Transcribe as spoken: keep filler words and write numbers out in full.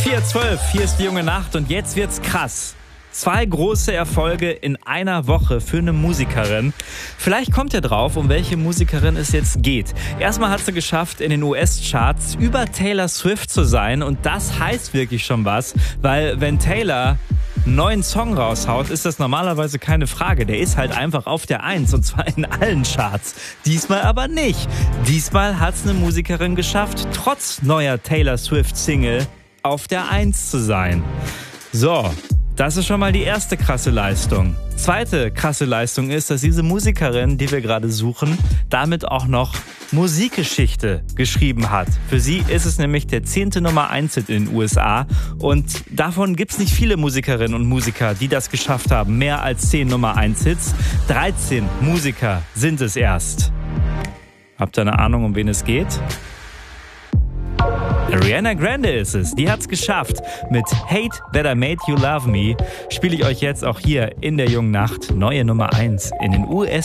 vier zwölf, hier ist die junge Nacht und jetzt wird's krass. Zwei große Erfolge in einer Woche für eine Musikerin. Vielleicht kommt ihr drauf, um welche Musikerin es jetzt geht. Erstmal hat sie geschafft, in den U S-Charts über Taylor Swift zu sein. Und das heißt wirklich schon was, weil wenn Taylor einen neuen Song raushaut, ist das normalerweise keine Frage. Der ist halt einfach auf der Eins und zwar in allen Charts. Diesmal aber nicht. Diesmal hat es eine Musikerin geschafft, trotz neuer Taylor Swift-Single auf der Eins zu sein. So. Das ist schon mal die erste krasse Leistung. Zweite krasse Leistung ist, dass diese Musikerin, die wir gerade suchen, damit auch noch Musikgeschichte geschrieben hat. Für sie ist es nämlich der zehnte Nummer eins Hit in den U S A und davon gibt es nicht viele Musikerinnen und Musiker, die das geschafft haben. Mehr als zehn Nummer eins Hits. dreizehn Musiker sind es erst. Habt ihr eine Ahnung, um wen es geht? Ariana Grande ist es, die hat's geschafft. Mit Hate That I Made You Love Me spiele ich euch jetzt auch hier in der jungen Nacht neue Nummer eins in den U S